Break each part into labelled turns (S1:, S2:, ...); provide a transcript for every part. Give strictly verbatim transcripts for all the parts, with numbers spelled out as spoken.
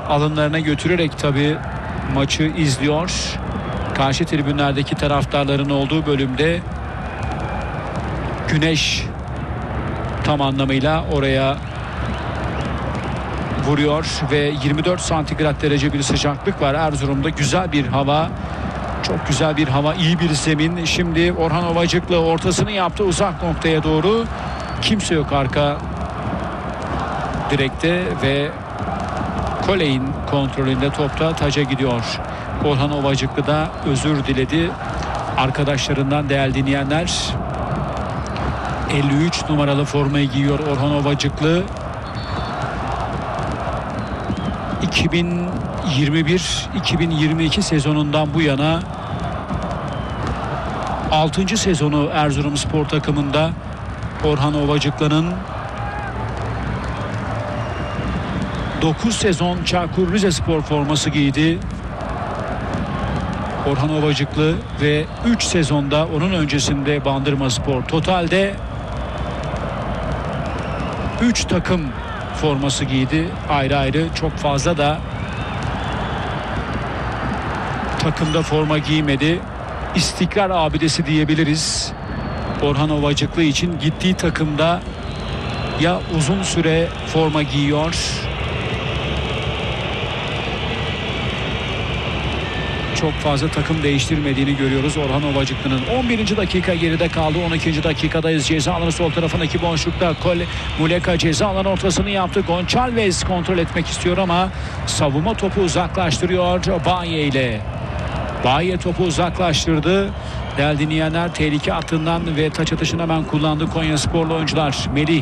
S1: alınlarına götürerek tabii maçı izliyor. Karşı tribünlerdeki taraftarların olduğu bölümde güneş tam anlamıyla oraya vuruyor ve yirmi dört santigrat derece bir sıcaklık var. Erzurum'da güzel bir hava, çok güzel bir hava, iyi bir zemin. Şimdi Orhan Ovacıklı ortasını yaptı uzak noktaya doğru. Kimse yok arka direkte ve Koley'in kontrolünde topta taca gidiyor. Orhan Ovacıklı da özür diledi arkadaşlarından değerli dinleyenler. elli üç numaralı formayı giyiyor Orhan Ovacıklı. iki bin yirmi bir iki bin yirmi iki sezonundan bu yana altıncı sezonu Erzurumspor takımında Orhan Ovacıklı'nın. dokuz sezon Çaykur Rizespor forması giydi Orhan Ovacıklı ve üç sezonda onun öncesinde Bandırmaspor. Totalde üç takım forması giydi. Ayrı ayrı çok fazla da takımda forma giymedi. İstikrar abidesi diyebiliriz Orhan Ovacıklı için. Gittiği takımda ya uzun süre forma giyiyor, çok fazla takım değiştirmediğini görüyoruz Orhan Ovacıklı'nın. on birinci dakika geride kaldı. on ikinci dakikadayız. Ceza alanı sol tarafındaki boşlukta Kole, Muleka ceza alanı ortasını yaptı. Gonçalves kontrol etmek istiyor ama savunma topu uzaklaştırıyor Baye ile. Baye topu uzaklaştırdı. Değerli dinleyenler, tehlike hattından ve taç atışını hemen kullandı Konyasporlu oyuncular. Melih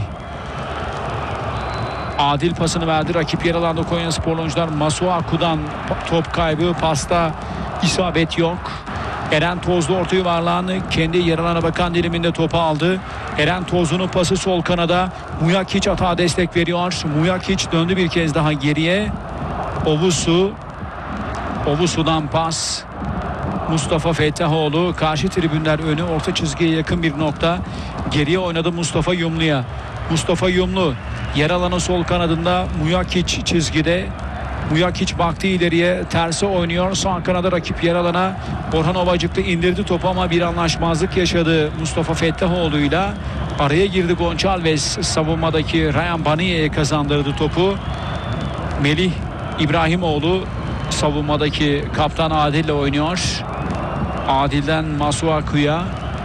S1: adil pasını verdi. Rakip yer alanda Konyasporlu oyuncular. Masuaku'dan top kaybı, pasta isabet yok. Eren Tozlu orta yuvarlağını kendi yer alana bakan diliminde topu aldı. Eren Tozlu'nun pası sol kanada. Mujakic atağa destek veriyor. Mujakic döndü bir kez daha geriye. Ovusu. Ovusu'dan pas. Mustafa Fettahoğlu karşı tribünler önü, orta çizgiye yakın bir nokta. Geriye oynadı Mustafa Yumlu'ya. Mustafa Yumlu yer alanı sol kanadında, Mujakic çizgide. Mujakic baktı ileriye, tersi oynuyor. Sağ kanada rakip yer alana. Orhan Ovacıklı indirdi topu ama bir anlaşmazlık yaşadı Mustafa Fettahoğlu'yla. Araya girdi Gonçalves, savunmadaki Ryan Baniye'ye kazandırdı topu. Melih İbrahimoğlu savunmadaki kaptan Adil'le oynuyor. Adil'den Masuaku'ya.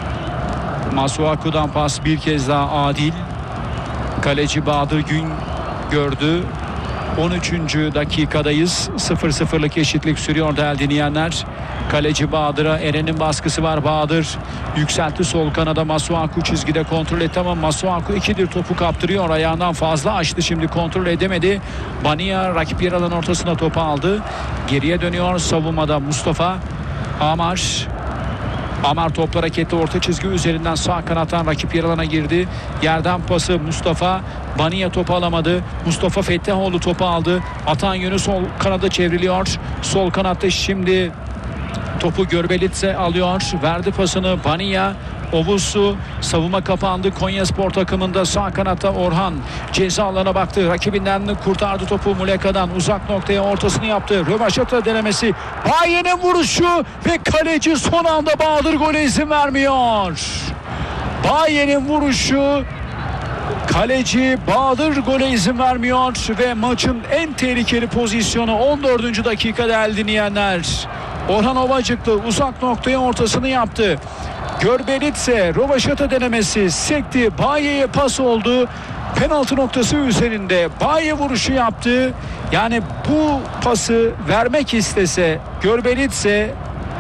S1: Masuaku'dan pas bir kez daha Adil. Kaleci Bahadır Gün gördü. on üçüncü dakikadayız. sıfır sıfırlık eşitlik sürüyor değerli dinleyenler. Kaleci Bahadır'a Eren'in baskısı var. Bahadır yükseltti sol kanada. Masuaku çizgide kontrol etti ama Masuaku ikidir topu kaptırıyor. Ayağından fazla açtı, şimdi kontrol edemedi. Bania rakip yer alan ortasına topu aldı. Geriye dönüyor savunmada Mustafa. Amar. Amar topla hareketli orta çizgi üzerinden sağ kanattan rakip yer alana girdi. Yerden pası Mustafa. Bania topu alamadı. Mustafa Fettahoğlu topu aldı. Atan yönü sol kanada çevriliyor. Sol kanatta şimdi topu Görbelitse alıyor. Verdi pasını Bania. Ovusu savunma kapandı. Konyaspor takımında sağ kanatta Orhan ceza alanına baktı. Rakibinden kurtardı topu Muleka'dan. Uzak noktaya ortasını yaptı. Rövaşata denemesi. Baye'nin vuruşu ve kaleci son anda Bahadır gole izin vermiyor. Baye'nin vuruşu, kaleci Bahadır gole izin vermiyor ve maçın en tehlikeli pozisyonu on dördüncü dakika değerli dinleyenler. Orhan Ovacıklı uzak noktaya ortasını yaptı. Görbelitse rövaşata denemesi, sekti, Baye'ye pas oldu. Penaltı noktası üzerinde Baye vuruşu yaptı. Yani bu pası vermek istese Görbelitse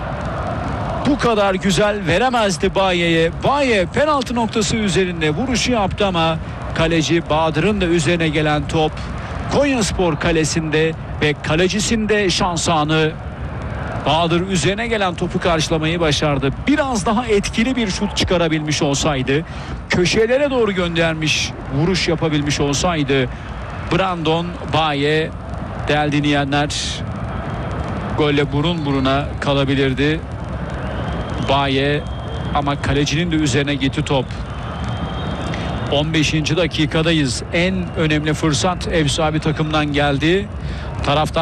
S1: bu kadar güzel veremezdi Baye'ye. Baye penaltı noktası üzerinde vuruşu yaptı ama kaleci Bahadır'ın da üzerine gelen top Konyaspor kalesinde ve kalecisinde şans anı. Bahadır üzerine gelen topu karşılamayı başardı. Biraz daha etkili bir şut çıkarabilmiş olsaydı, köşelere doğru göndermiş vuruş yapabilmiş olsaydı Brandon Baye değerli dinleyenler golle burun buruna kalabilirdi Baye ama kalecinin de üzerine gitti top. on beşinci dakikadayız. En önemli fırsat ev sahibi takımdan geldi. Taraftar